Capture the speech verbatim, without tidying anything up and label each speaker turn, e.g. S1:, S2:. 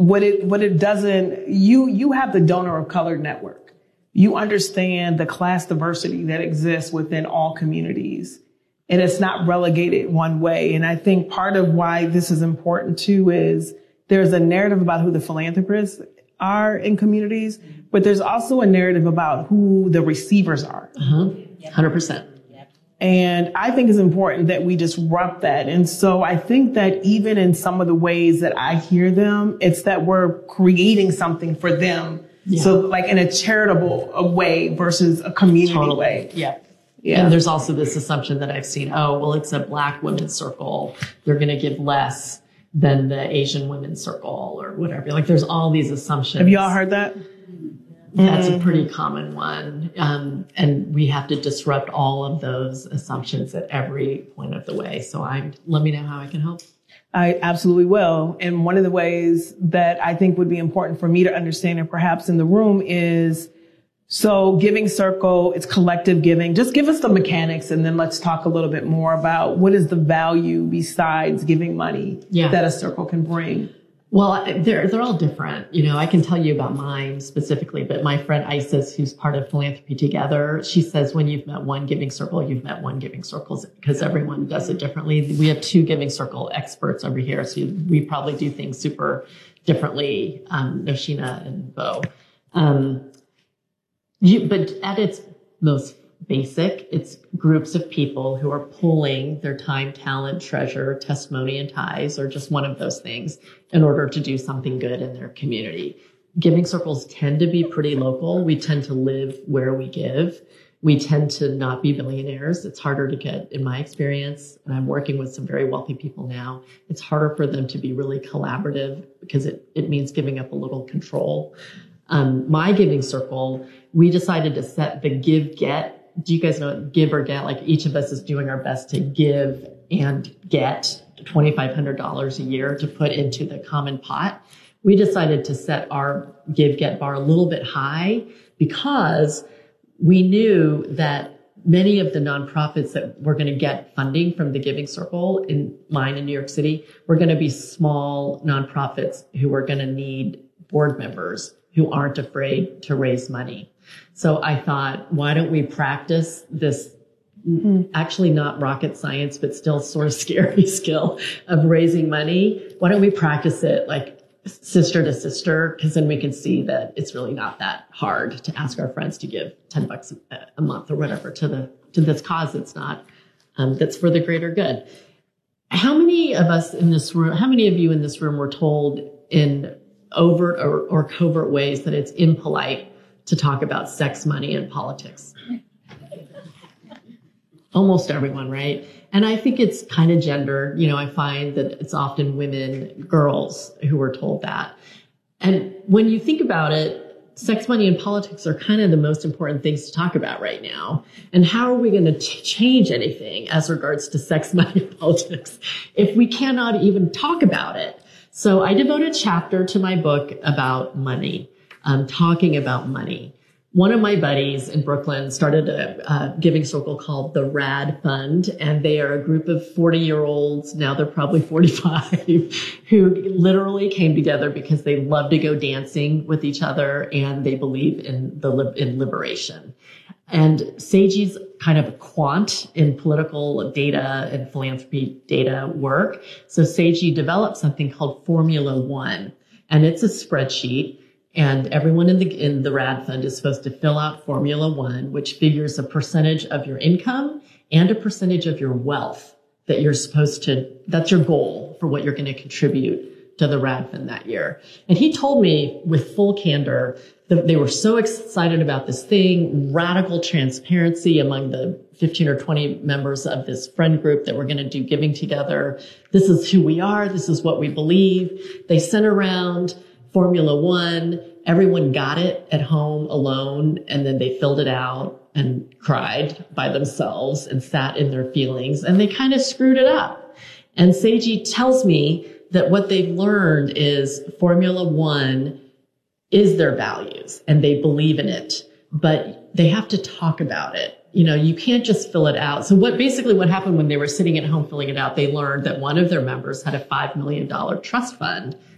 S1: what it, what it doesn't, you, you have the donor of color network. You understand the class diversity that exists within all communities, and it's not relegated one way. And I think part of why this is important too is there's a narrative about who the philanthropists are in communities, but there's also a narrative about who the receivers are.
S2: Uh-huh. one hundred percent.
S1: And I think it's important that we disrupt that. And so I think that even in some of the ways that I hear them, it's that we're creating something for them. Yeah. So like in a charitable way versus a community
S2: totally.
S1: way.
S2: Yeah. Yeah. And there's also this assumption that I've seen, oh, well, it's a Black women's circle. They're going to give less than the Asian women's circle or whatever. Like there's all these assumptions.
S1: Have y'all heard that?
S2: That's mm-hmm. a pretty common one. Um, and we have to disrupt all of those assumptions at every point of the way. So I, let me know how I can help.
S1: I absolutely will. And one of the ways that I think would be important for me to understand, and perhaps in the room, is so Giving Circle, it's collective giving. Just give us the mechanics, and then let's talk a little bit more about what is the value besides giving money yeah. that a circle can bring.
S2: Well, they're, they're all different. You know, I can tell you about mine specifically, but my friend Isis, who's part of Philanthropy Together, she says when you've met one Giving Circle, you've met one Giving Circle, because everyone does it differently. We have two Giving Circle experts over here, so we probably do things super differently, um, Noshina and Bo. Um, you, but at its most basic, it's groups of people who are pooling their time, talent, treasure, testimony, and ties, or just one of those things in order to do something good in their community. Giving circles tend to be pretty local. We tend to live where we give. We tend to not be billionaires. It's harder to get, in my experience, and I'm working with some very wealthy people now. It's harder for them to be really collaborative because it, it means giving up a little control. Um, my Giving Circle, we decided to set the give-get. Do you guys know what give or get? Like each of us is doing our best to give and get twenty-five hundred dollars a year to put into the common pot. We decided to set our give get bar a little bit high because we knew that many of the nonprofits that were going to get funding from the Giving Circle, in mine in New York City, were going to be small nonprofits who were going to need board members who aren't afraid to raise money. So I thought, why don't we practice this mm-hmm. actually not rocket science, but still sort of scary skill of raising money? Why don't we practice it like sister to sister? Because then we can see that it's really not that hard to ask our friends to give ten bucks a, a month or whatever to the to this cause that's not um, that's for the greater good. How many of us in this room? How many of you in this room were told in overt or, or covert ways that it's impolite to talk about sex, money, and politics? Almost everyone, right? And I think it's kind of gendered. You know, I find that it's often women, girls who are told that. And when you think about it, sex, money, and politics are kind of the most important things to talk about right now. And how are we going to t- change anything as regards to sex, money, and politics if we cannot even talk about it? So I devote a chapter to my book about money, um, talking about money. One of my buddies in Brooklyn started a, a giving circle called the RAD Fund, and they are a group of forty-year-olds, now they're probably forty-five, who literally came together because they love to go dancing with each other and they believe in the in liberation. And Seiji's kind of a quant in political data and philanthropy data work. So Seiji developed something called Formula One, and it's a spreadsheet. And everyone in the in the RAD Fund is supposed to fill out Formula One, which figures a percentage of your income and a percentage of your wealth that you're supposed to, that's your goal for what you're going to contribute to the RAD Fund that year. And he told me with full candor that they were so excited about this thing, radical transparency among the fifteen or twenty members of this friend group that we're going to do giving together. This is who we are. This is what we believe. They sent around Formula One. Everyone got it at home alone, and then they filled it out and cried by themselves and sat in their feelings, and they kind of screwed it up. And Seiji tells me that what they've learned is Formula One is their values and they believe in it, but they have to talk about it. You know, you can't just fill it out. So what basically what happened when they were sitting at home filling it out, they learned that one of their members had a five million dollars trust fund